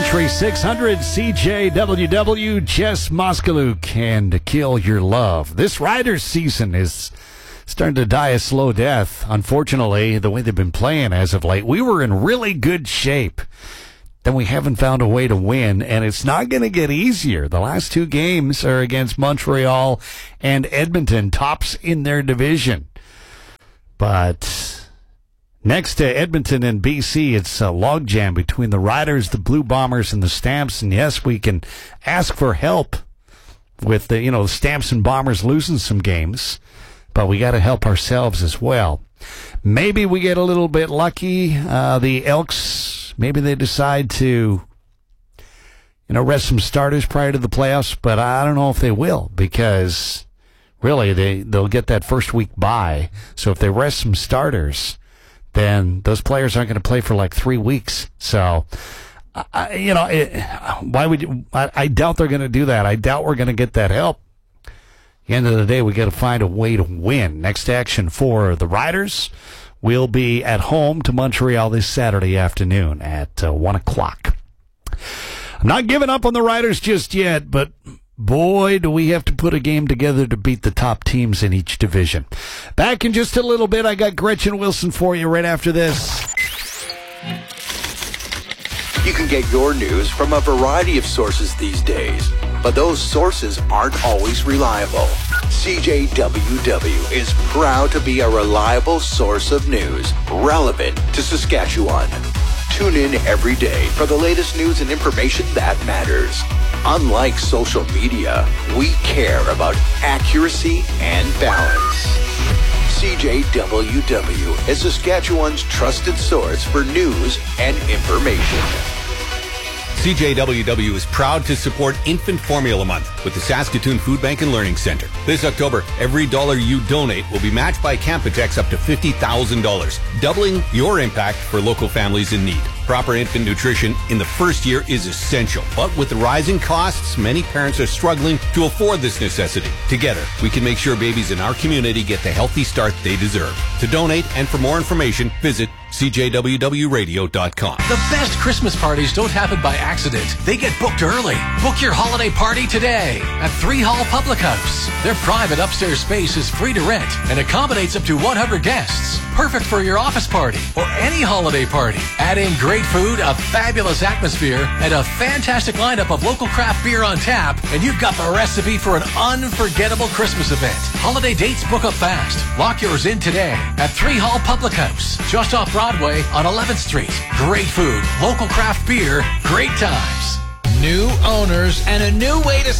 Country 600 CJWW, Jess Moskaluke and Kill Your Love. This Riders season is starting to die a slow death. Unfortunately, the way they've been playing as of late, we were in really good shape. Then we haven't found a way to win, and it's not going to get easier. The last two games are against Montreal and Edmonton, tops in their division. But next to Edmonton and BC, it's a logjam between the Riders, the Blue Bombers, and the Stamps. And yes, we can ask for help with the Stamps and Bombers losing some games, but we got to help ourselves as well. Maybe we get a little bit lucky. The Elks, maybe they decide to, rest some starters prior to the playoffs, but I don't know if they will, because really they'll get that first week bye. So if they rest some starters, then those players aren't going to play for like 3 weeks. So, I doubt they're going to do that. I doubt we're going to get that help. At the end of the day, we got to find a way to win. Next action for the Riders will be at home to Montreal this Saturday afternoon at 1 o'clock. I'm not giving up on the Riders just yet, but boy, do we have to put a game together to beat the top teams in each division. Back in just a little bit, I got Gretchen Wilson for you right after this. You can get your news from a variety of sources these days, but those sources aren't always reliable. CJWW is proud to be a reliable source of news relevant to Saskatchewan. Tune in every day for the latest news and information that matters. Unlike social media, we care about accuracy and balance. CJWW is Saskatchewan's trusted source for news and information. CJWW is proud to support Infant Formula Month with the Saskatoon Food Bank and Learning Center. This October, every dollar you donate will be matched by Canpotex up to $50,000, doubling your impact for local families in need. Proper infant nutrition in the first year is essential, but with the rising costs, many parents are struggling to afford this necessity. Together, we can make sure babies in our community get the healthy start they deserve. To donate and for more information, visit CJWWradio.com. The best Christmas parties don't happen by accident. They get booked early. Book your holiday party today at 3 Hall Public House. Their private upstairs space is free to rent and accommodates up to 100 guests. Perfect for your office party or any holiday party. Add in great food, a fabulous atmosphere, and a fantastic lineup of local craft beer on tap, and you've got the recipe for an unforgettable Christmas event. Holiday dates book up fast. Lock yours in today at 3 Hall Public House, just off Broadway on 11th Street. Great food, local craft beer, great times. New owners and a new way to